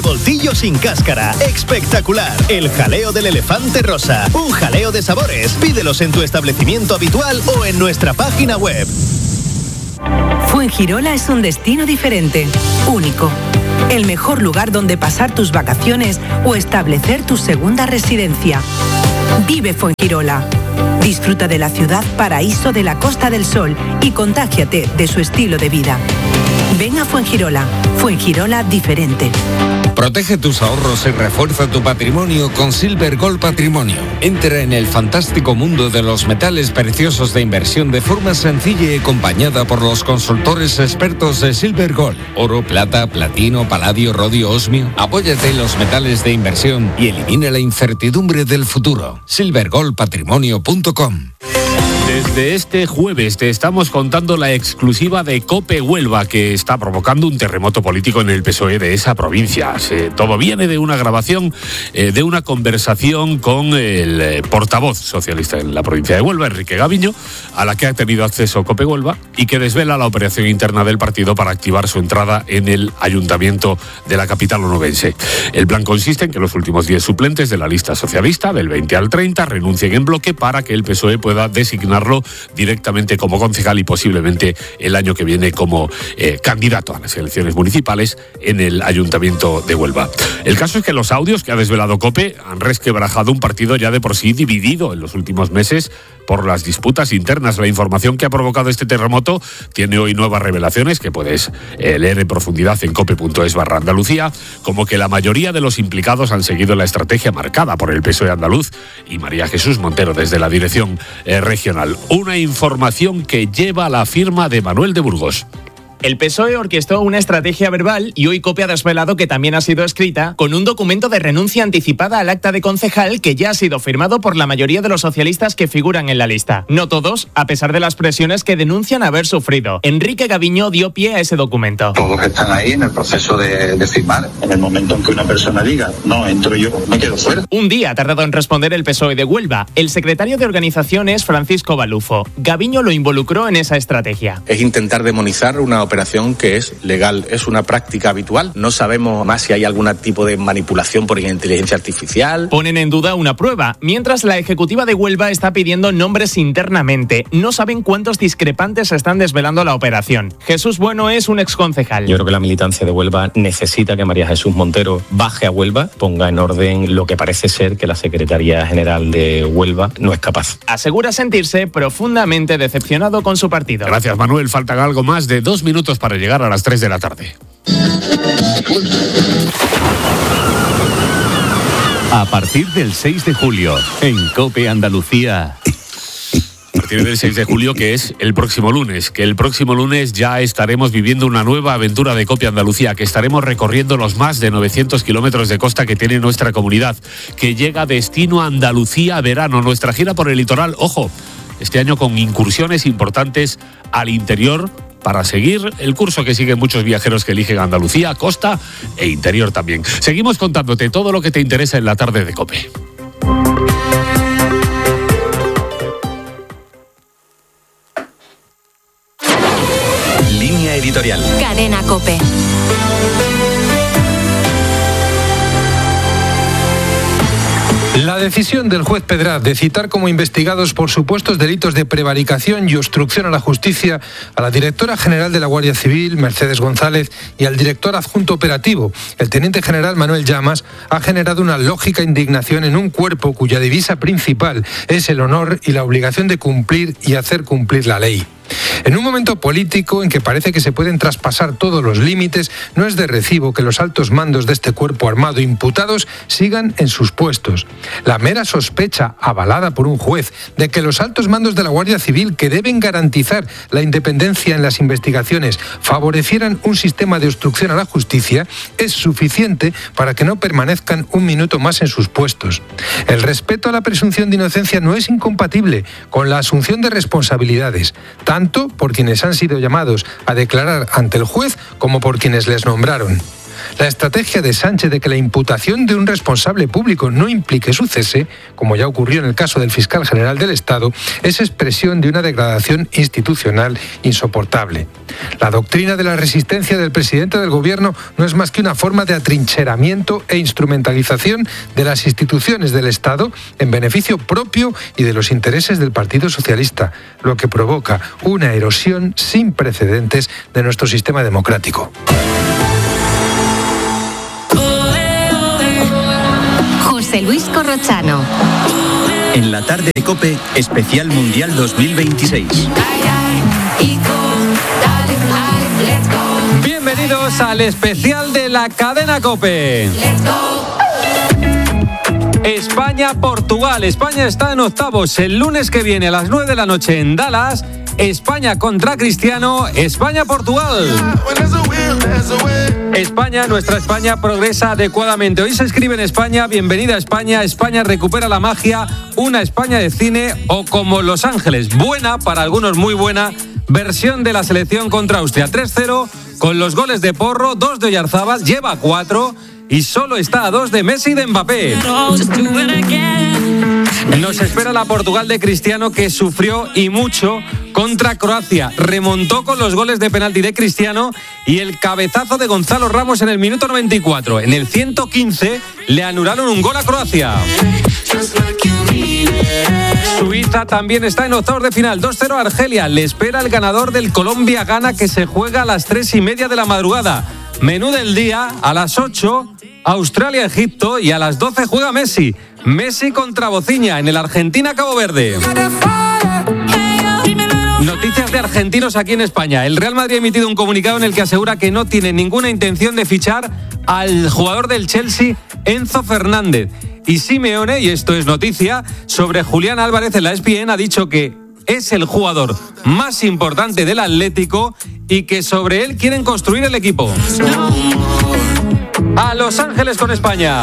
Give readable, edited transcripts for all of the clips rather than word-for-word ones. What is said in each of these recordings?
revoltillo sin cáscara. Espectacular. El jaleo del elefante rosa. Un jaleo de sabores. Pídelos en tu establecimiento habitual o en nuestra página web. Fuengirola es un destino diferente, único. El mejor lugar donde pasar tus vacaciones o establecer tu segunda residencia. Vive Fuengirola. Disfruta de la ciudad paraíso de la Costa del Sol y contágiate de su estilo de vida. Ven a Fuengirola. Fuengirola diferente. Protege tus ahorros y refuerza tu patrimonio con Silver Gold Patrimonio. Entra en el fantástico mundo de los metales preciosos de inversión de forma sencilla y acompañada por los consultores expertos de Silver Gold. Oro, plata, platino, paladio, rodio, osmio. Apóyate en los metales de inversión y elimina la incertidumbre del futuro. silvergoldpatrimonio.com. Desde este jueves te estamos contando la exclusiva de COPE Huelva, que está provocando un terremoto político en el PSOE de esa provincia. Todo viene de una grabación, de una conversación con el portavoz socialista en la provincia de Huelva, Enrique Gaviño, a la que ha tenido acceso COPE Huelva y que desvela la operación interna del partido para activar su entrada en el ayuntamiento de la capital onubense. El plan consiste en que los últimos 10 suplentes de la lista socialista, del 20 al 30, renuncien en bloque para que el PSOE pueda designarlo directamente como concejal y posiblemente el año que viene como candidato a las elecciones municipales en el ayuntamiento de Huelva. El caso es que los audios que ha desvelado COPE han resquebrajado un partido ya de por sí dividido en los últimos meses por las disputas internas. La información que ha provocado este terremoto tiene hoy nuevas revelaciones que puedes leer en profundidad en cope.es/Andalucía, como que la mayoría de los implicados han seguido la estrategia marcada por el PSOE andaluz y María Jesús Montero desde la dirección regional. Una información que lleva la firma de Manuel de Burgos. El PSOE orquestó una estrategia verbal y hoy COPE ha desvelado que también ha sido escrita con un documento de renuncia anticipada al acta de concejal que ya ha sido firmado por la mayoría de los socialistas que figuran en la lista. No todos, a pesar de las presiones que denuncian haber sufrido. Enrique Gaviño dio pie a ese documento. Todos están ahí en el proceso de firmar. En el momento en que una persona diga, no, entro yo, me quedo fuera. Un día ha tardado en responder el PSOE de Huelva. El secretario de organización es Francisco Balufo. Gaviño lo involucró en esa estrategia. Es intentar demonizar una operación que es legal, es una práctica habitual. No sabemos más si hay algún tipo de manipulación por inteligencia artificial. Ponen en duda una prueba, mientras la ejecutiva de Huelva está pidiendo nombres internamente. No saben cuántos discrepantes están desvelando la operación. Jesús Bueno es un exconcejal. Yo creo que la militancia de Huelva necesita que María Jesús Montero baje a Huelva, ponga en orden lo que parece ser que la Secretaría General de Huelva no es capaz. Asegura sentirse profundamente decepcionado con su partido. Gracias, Manuel. Faltan algo más de 2 minutos para llegar a las 3 de la tarde. A partir del 6 de julio, en COPE Andalucía. A partir del 6 de julio, que es el próximo lunes, que el próximo lunes ya estaremos viviendo una nueva aventura de COPE Andalucía, que estaremos recorriendo los más de 900 kilómetros de costa que tiene nuestra comunidad, que llega destino Andalucía verano, nuestra gira por el litoral, ojo, este año con incursiones importantes al interior, para seguir el curso que siguen muchos viajeros que eligen Andalucía, costa e interior también. Seguimos contándote todo lo que te interesa en la tarde de COPE. Línea editorial. Cadena COPE. La decisión del juez Pedraz de citar como investigados por supuestos delitos de prevaricación y obstrucción a la justicia a la directora general de la Guardia Civil, Mercedes González, y al director adjunto operativo, el teniente general Manuel Llamas, ha generado una lógica indignación en un cuerpo cuya divisa principal es el honor y la obligación de cumplir y hacer cumplir la ley. En un momento político en que parece que se pueden traspasar todos los límites, no es de recibo que los altos mandos de este cuerpo armado imputados sigan en sus puestos. La mera sospecha, avalada por un juez, de que los altos mandos de la Guardia Civil, que deben garantizar la independencia en las investigaciones, favorecieran un sistema de obstrucción a la justicia, es suficiente para que no permanezcan un minuto más en sus puestos. El respeto a la presunción de inocencia no es incompatible con la asunción de responsabilidades, tanto por quienes han sido llamados a declarar ante el juez como por quienes les nombraron. La estrategia de Sánchez de que la imputación de un responsable público no implique su cese, como ya ocurrió en el caso del fiscal general del Estado, es expresión de una degradación institucional insoportable. La doctrina de la resistencia del presidente del Gobierno no es más que una forma de atrincheramiento e instrumentalización de las instituciones del Estado en beneficio propio y de los intereses del Partido Socialista, lo que provoca una erosión sin precedentes de nuestro sistema democrático. José Luis Corrochano. En la tarde de COPE, especial Mundial 2026. Bienvenidos al especial de la cadena COPE. España-Portugal. España está en octavos. El lunes que viene a las 9 de la noche en Dallas. España contra Cristiano. España-Portugal. España, nuestra España, progresa adecuadamente. Hoy se escribe en España, bienvenida a España. España recupera la magia. Una España de cine o como Los Ángeles. Buena, para algunos muy buena, versión de la selección contra Austria. 3-0 con los goles de Porro, 2 de Oyarzábal, lleva 4 y solo está a 2 de Messi y de Mbappé. Nos espera la Portugal de Cristiano, que sufrió y mucho contra Croacia. Remontó con los goles de penalti de Cristiano y el cabezazo de Gonzalo Ramos en el minuto 94. En el 115 le anularon un gol a Croacia. Suiza también está en octavos de final. 2-0 a Argelia. Le espera el ganador del Colombia-Ghana, que se juega a las 3:30 de la madrugada. Menú del día: a las 8, Australia-Egipto, y a las 12 juega Messi. Messi contra Bociña en el Argentina-Cabo Verde. Noticias de argentinos aquí en España. El Real Madrid ha emitido un comunicado en el que asegura que no tiene ninguna intención de fichar al jugador del Chelsea, Enzo Fernández. Y Simeone, y esto es noticia, sobre Julián Álvarez en la ESPN, ha dicho que es el jugador más importante del Atlético y que sobre él quieren construir el equipo. A Los Ángeles con España.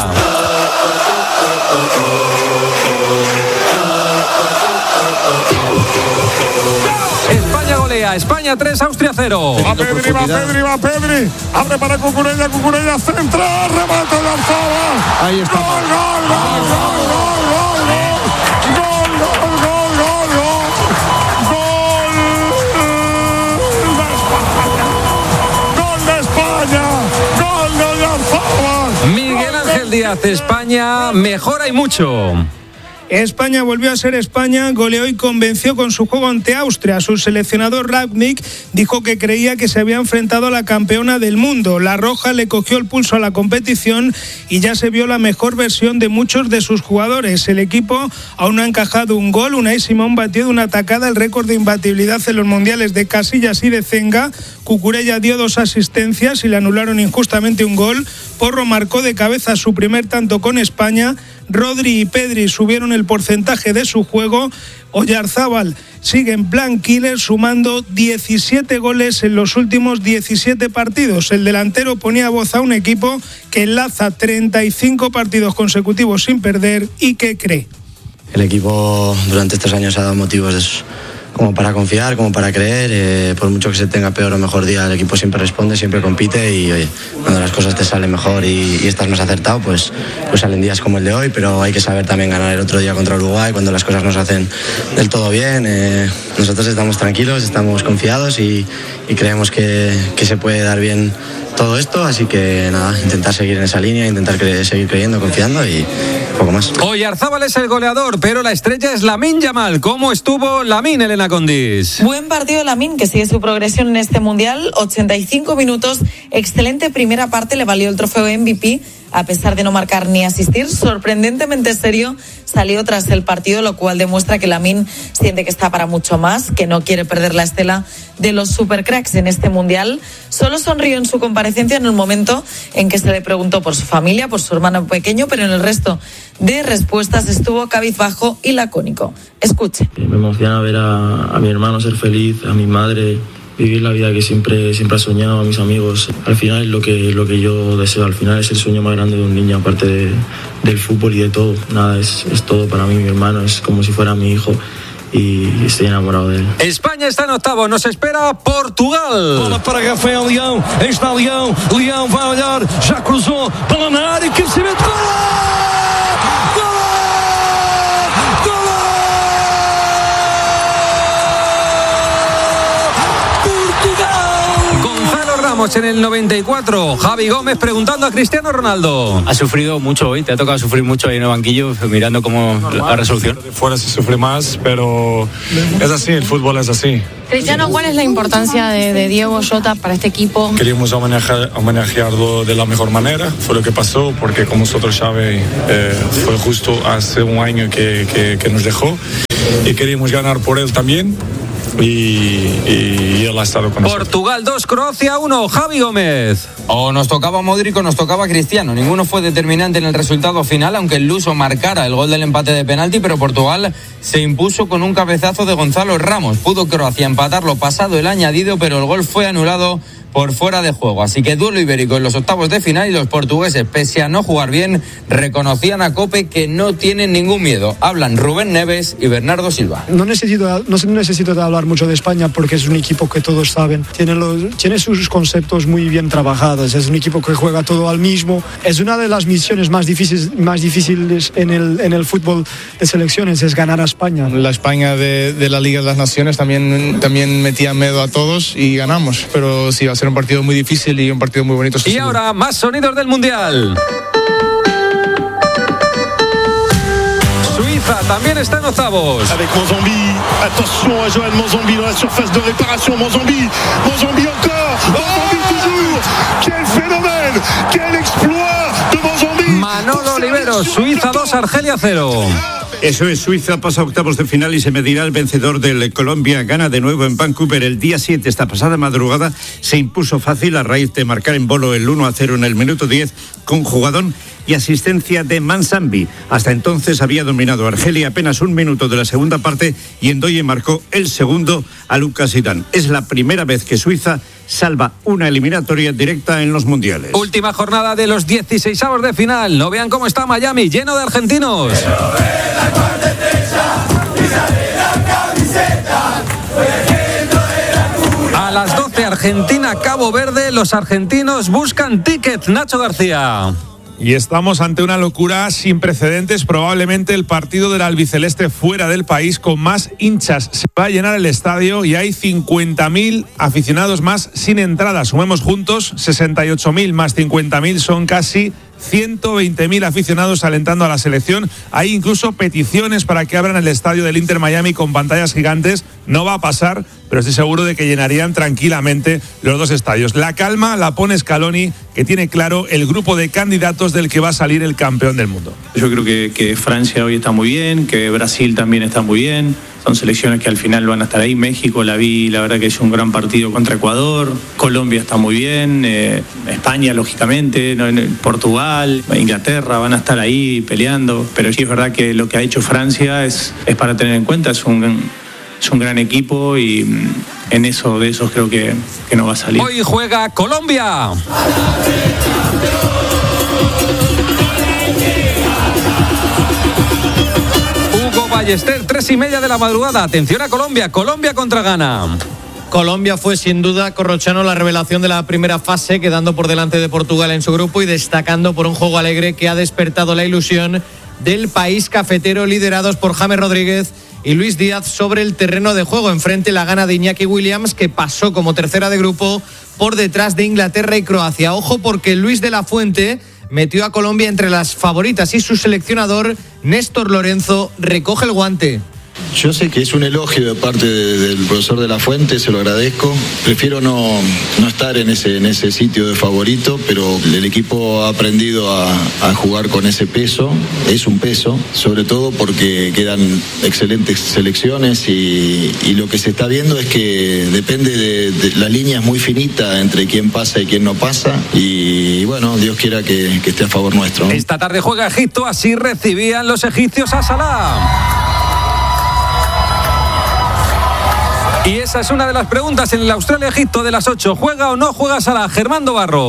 España golea, España 3, Austria 0. Va Pedri. Abre para Cucurella, centra, remate de Oyarzábal. Ahí está. Gol. Miguel Ángel Díaz, España mejora y mucho. España volvió a ser España, goleó y convenció con su juego ante Austria. Su seleccionador Rangnick dijo que creía que se había enfrentado a la campeona del mundo. La roja le cogió el pulso a la competición y ya se vio la mejor versión de muchos de sus jugadores. El equipo aún no ha encajado un gol. Unai Simón batió de una tacada el récord de imbatibilidad en los mundiales de Casillas y de Zenga. Cucurella dio 2 asistencias y le anularon injustamente un gol. Porro marcó de cabeza su primer tanto con España. Rodri y Pedri subieron el porcentaje de su juego. Oyarzábal sigue en plan killer, sumando 17 goles en los últimos 17 partidos. El delantero ponía voz a un equipo que enlaza 35 partidos consecutivos sin perder y que cree. El equipo durante estos años ha dado motivos como para confiar, como para creer. Por mucho que se tenga peor o mejor día, el equipo siempre responde, siempre compite y oye, cuando las cosas te salen mejor y estás más acertado, pues salen días como el de hoy, pero hay que saber también ganar el otro día contra Uruguay cuando las cosas no se hacen del todo bien. Nosotros estamos tranquilos, estamos confiados y creemos que se puede dar bien todo esto, así que nada, intentar seguir en esa línea, intentar seguir creyendo, confiando y poco más. Oyarzábal es el goleador, pero la estrella es Lamine Yamal. ¿Cómo estuvo Lamine, Elena Condis? Buen partido Lamine, que sigue su progresión en este Mundial. 85 minutos, excelente primera parte, le valió el trofeo MVP, a pesar de no marcar ni asistir. Sorprendentemente serio salió tras el partido, lo cual demuestra que Lamine siente que está para mucho más, que no quiere perder la estela de los supercracks en este Mundial. Solo sonrió en su comparecencia en el momento en que se le preguntó por su familia, por su hermano pequeño, pero en el resto de respuestas estuvo cabizbajo y lacónico. Escuche. Me emociona ver a mi hermano ser feliz, a mi madre vivir la vida que siempre ha soñado, a mis amigos. Al final es lo que yo deseo, al final es el sueño más grande de un niño, aparte del fútbol y de todo. Nada, es todo para mí, mi hermano, es como si fuera mi hijo y estoy enamorado de él. España está en octavos, nos espera Portugal. Bola para Rafael Leão, está Leão, Leão vai olhar, já cruzou, bola na área, cabeceamento, en el 94, Javi Gómez preguntando a Cristiano Ronaldo. Ha sufrido mucho hoy, te ha tocado sufrir mucho ahí en el banquillo, mirando cómo la resolución. De fuera se sufre más, pero es así, el fútbol es así. Cristiano, ¿cuál es la importancia de Diego Jota para este equipo? Queríamos homenajearlo de la mejor manera, fue lo que pasó, porque como vosotros sabéis, fue justo hace un año que nos dejó y queríamos ganar por él también. Y él ha estado con nosotros. Portugal 2, Croacia 1, Javi Gómez. O nos tocaba Modric o nos tocaba Cristiano. Ninguno fue determinante en el resultado final, aunque el luso marcara el gol del empate de penalti, pero Portugal se impuso con un cabezazo de Gonzalo Ramos. Pudo Croacia empatarlo pasado el añadido, pero el gol fue anulado por fuera de juego. Así que duelo ibérico en los octavos de final y los portugueses, pese a no jugar bien, reconocían a COPE que no tienen ningún miedo. Hablan Rubén Neves y Bernardo Silva. No necesito de hablar mucho de España porque es un equipo que todos saben. Tiene sus conceptos muy bien trabajados. Es un equipo que juega todo al mismo. Es una de las misiones más difíciles en el fútbol de selecciones, es ganar a España. La España de la Liga de las Naciones también metía miedo a todos y ganamos. Pero sí, va a ser un partido muy difícil y un partido muy bonito. Y ahora más sonidos del Mundial. Suiza también está en octavos. Avec Monzambi, attention a Joël Monzambi dans la surface de réparation. Monzambi encore, Monzambi toujours. Quel phénomène, quel exploit de Monzambi. Manolo Oliveros, Suiza 2, Argelia 0. Eso es, Suiza pasa a octavos de final y se medirá el vencedor del Colombia. Gana de nuevo en Vancouver el día 7. Esta pasada madrugada se impuso fácil a raíz de marcar en Bolo el 1-0 en el minuto 10 con jugadón y asistencia de Manzambi. Hasta entonces había dominado Argelia apenas un minuto de la segunda parte y Ndoye marcó el segundo a Lucas Zidane. Es la primera vez que Suiza salva una eliminatoria directa en los mundiales. Última jornada de los 16avos de final. No vean cómo está Miami, lleno de argentinos. A las 12, Argentina, Cabo Verde. Los argentinos buscan tickets. Nacho García. Y estamos ante una locura sin precedentes, probablemente el partido del albiceleste fuera del país con más hinchas. Se va a llenar el estadio y hay 50.000 aficionados más sin entrada. Sumemos juntos 68.000 más 50.000, son casi 120.000 aficionados alentando a la selección. Hay incluso peticiones para que abran el estadio del Inter Miami con pantallas gigantes. No va a pasar, pero estoy seguro de que llenarían tranquilamente los dos estadios. La calma la pone Scaloni, que tiene claro el grupo de candidatos del que va a salir el campeón del mundo. Yo creo que Francia hoy está muy bien, que Brasil también está muy bien. Son selecciones que al final van a estar ahí. México la verdad que es un gran partido contra Ecuador. Colombia está muy bien. España, lógicamente. Portugal, Inglaterra van a estar ahí peleando. Pero sí es verdad que lo que ha hecho Francia es para tener en cuenta. Es un gran equipo y de esos creo que no va a salir. Hoy juega Colombia. Ballester, 3:30 de la madrugada. Atención a Colombia contra Ghana. Colombia fue sin duda, Corrochano, la revelación de la primera fase, quedando por delante de Portugal en su grupo y destacando por un juego alegre que ha despertado la ilusión del país cafetero, liderados por James Rodríguez y Luis Díaz sobre el terreno de juego. Enfrente la Ghana de Iñaki Williams, que pasó como tercera de grupo por detrás de Inglaterra y Croacia. Ojo, porque Luis de la Fuente metió a Colombia entre las favoritas y su seleccionador, Néstor Lorenzo, recoge el guante. Yo sé que es un elogio de parte del profesor de la Fuente, se lo agradezco. Prefiero no estar en ese sitio de favorito, pero el equipo ha aprendido a jugar con ese peso. Es un peso, sobre todo porque quedan excelentes selecciones y lo que se está viendo es que depende de la línea es muy finita entre quién pasa y quién no pasa. Y bueno, Dios quiera que esté a favor nuestro, ¿no? Esta tarde juega Egipto, así recibían los egipcios a Salah. Y esa es una de las preguntas en el Australia-Egipto de las 8. ¿Juega o no juega Salah? Germán Barro.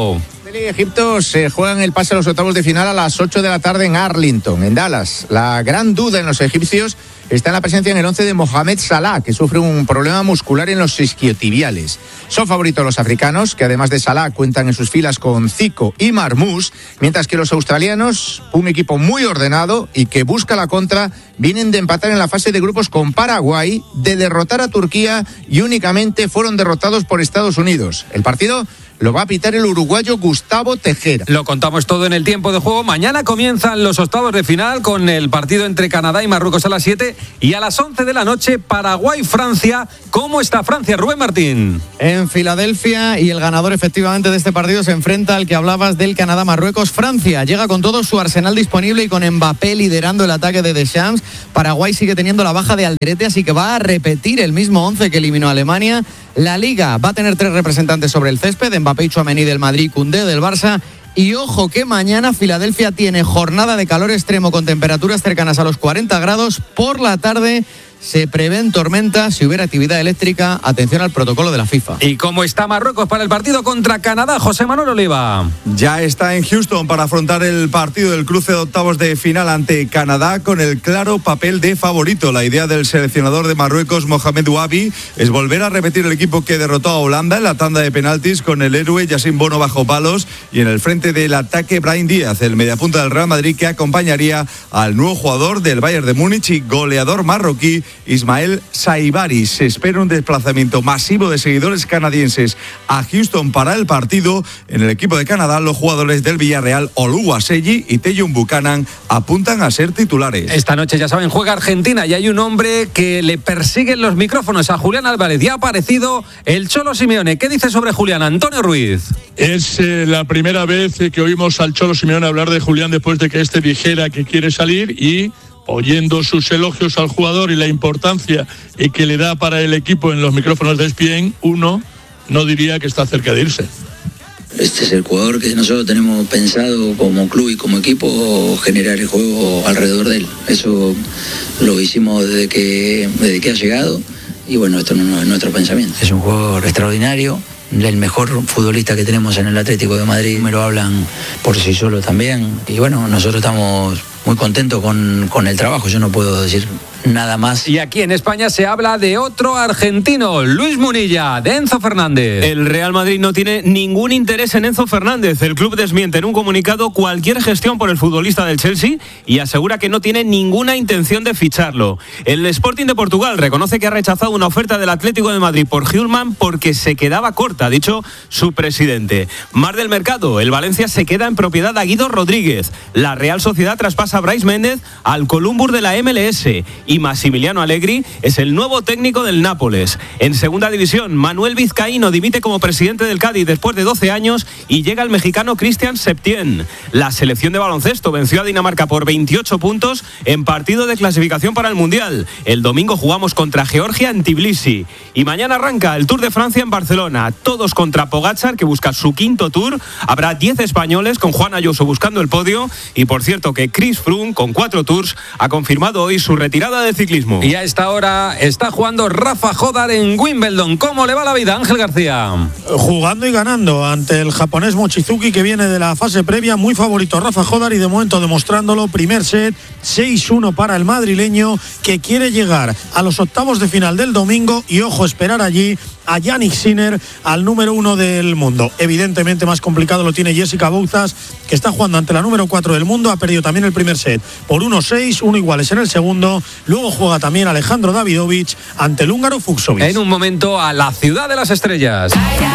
Argelia y Egipto se juegan el pase a los octavos de final a las 8 de la tarde en Arlington, en Dallas. La gran duda en los egipcios está en la presencia en el 11 de Mohamed Salah, que sufre un problema muscular en los isquiotibiales. Son favoritos los africanos, que además de Salah cuentan en sus filas con Zico y Marmoush, mientras que los australianos, un equipo muy ordenado y que busca la contra, vienen de empatar en la fase de grupos con Paraguay, de derrotar a Turquía y únicamente fueron derrotados por Estados Unidos. El partido lo va a pitar el uruguayo Gustavo Tejera. Lo contamos todo en el tiempo de juego. Mañana comienzan los octavos de final con el partido entre Canadá y Marruecos a las 7 y a las 11 de la noche Paraguay-Francia. ¿Cómo está Francia, Rubén Martín? En Filadelfia, y el ganador efectivamente de este partido se enfrenta al que hablabas del Canadá-Marruecos. Francia llega con todo su arsenal disponible y con Mbappé liderando el ataque de Deschamps. Paraguay sigue teniendo la baja de Alderete, así que va a repetir el mismo 11 que eliminó a Alemania. La Liga va a tener 3 representantes sobre el césped: Mbappé y Tchouaméni del Madrid, Koundé del Barça. Y ojo que mañana Filadelfia tiene jornada de calor extremo con temperaturas cercanas a los 40 grados. Por la tarde se prevén tormentas. Si hubiera actividad eléctrica, atención al protocolo de la FIFA. ¿Y cómo está Marruecos para el partido contra Canadá? José Manuel Oliva. Ya está en Houston para afrontar el partido del cruce de octavos de final ante Canadá con el claro papel de favorito. La idea del seleccionador de Marruecos, Mohamed Ouabi, es volver a repetir el equipo que derrotó a Holanda en la tanda de penaltis con el héroe Yassine Bono bajo palos y en el frente del ataque Brahim Díaz, el mediapunta del Real Madrid, que acompañaría al nuevo jugador del Bayern de Múnich y goleador marroquí Ismael Saibari. Se espera un desplazamiento masivo de seguidores canadienses a Houston para el partido. En el equipo de Canadá, los jugadores del Villarreal, Oluwaseyi y Tejón Buchanan, apuntan a ser titulares. Esta noche, ya saben, juega Argentina y hay un hombre que le persiguen los micrófonos a Julián Álvarez. Ya ha aparecido el Cholo Simeone. ¿Qué dice sobre Julián? Antonio Ruiz. Es la primera vez que oímos al Cholo Simeone hablar de Julián después de que este dijera que quiere salir, y oyendo sus elogios al jugador y la importancia que le da para el equipo en los micrófonos de ESPN, uno no diría que está cerca de irse. Este es el jugador que nosotros tenemos pensado como club y como equipo generar el juego alrededor de él. Eso lo hicimos desde que ha llegado y bueno, esto no es nuestro pensamiento. Es un jugador extraordinario, el mejor futbolista que tenemos en el Atlético de Madrid. Me lo hablan por sí solo también y bueno, nosotros estamos muy contentos con el trabajo. Yo no puedo decir nada más. Y aquí en España se habla de otro argentino, Luis Munilla, de Enzo Fernández. El Real Madrid no tiene ningún interés en Enzo Fernández. El club desmiente en un comunicado cualquier gestión por el futbolista del Chelsea y asegura que no tiene ninguna intención de ficharlo. El Sporting de Portugal reconoce que ha rechazado una oferta del Atlético de Madrid por Hjulmand porque se quedaba corta, ha dicho su presidente. Mar del mercado, el Valencia se queda en propiedad a Guido Rodríguez. La Real Sociedad traspasa a Brais Méndez al Columbus de la MLS y Massimiliano Allegri es el nuevo técnico del Nápoles. En segunda división, Manuel Vizcaíno dimite como presidente del Cádiz después de 12 años y llega el mexicano Cristian Septién. La selección de baloncesto venció a Dinamarca por 28 puntos en partido de clasificación para el Mundial. El domingo jugamos contra Georgia en Tbilisi y mañana arranca el Tour de Francia en Barcelona. Todos contra Pogačar, que busca su quinto Tour. Habrá 10 españoles con Juan Ayuso buscando el podio y por cierto que Chris Froome, con 4 Tours, ha confirmado hoy su retirada del ciclismo. Y a esta hora está jugando Rafa Jodar en Wimbledon. ¿Cómo le va la vida, Ángel García? Jugando y ganando ante el japonés Mochizuki, que viene de la fase previa. Muy favorito Rafa Jodar y de momento demostrándolo. Primer set, 6-1 para el madrileño, que quiere llegar a los octavos de final del domingo y ojo, esperar allí a Jannik Sinner, al número 1 del mundo. Evidentemente más complicado lo tiene Jessica Bouzas, que está jugando ante la número 4 del mundo. Ha perdido también el primer set por 1-6, 1 iguales en el segundo. Luego juega también Alejandro Davidovich ante el húngaro Fucsovics. En un momento a la ciudad de las estrellas.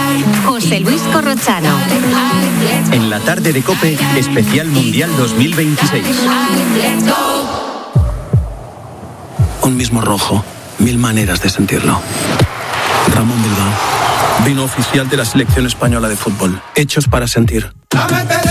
José Luis Corrochano. En la tarde de COPE, especial Mundial 2026. Un mismo rojo, 1000 maneras de sentirlo. Ramón Bilbao, vino oficial de la selección española de fútbol, hechos para sentir.